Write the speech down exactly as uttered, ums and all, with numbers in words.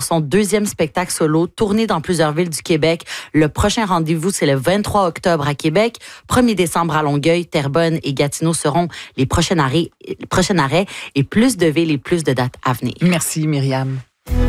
son deuxième spectacle solo, tourné dans plusieurs villes du Québec. Le prochain rendez-vous, c'est le vingt-trois octobre à Québec. premier décembre à Longueuil, Terrebonne et Gatineau seront les prochains arrêts, les prochains arrêts et plus de villes et plus de dates à venir. Merci, Myriam.